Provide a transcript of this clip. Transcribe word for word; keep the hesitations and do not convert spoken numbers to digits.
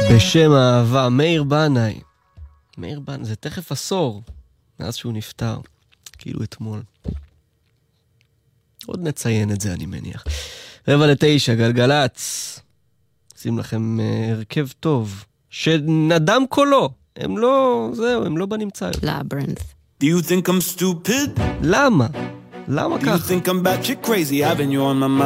בשם האהבה, מאיר בנאי. מאיר בנאי, זה תכף עשור, מאז שהוא נפטר, כאילו אתמול. עוד נציין את זה, אני מניח. רבע לתשע, גלגלץ. שים לכם הרכב טוב, שנדם קולו. הם לא, זהו, הם לא בנמצא. Labyrinth. Do you think I'm stupid? למה? למה Do you ככה? think I'm batshit crazy having you on my mind?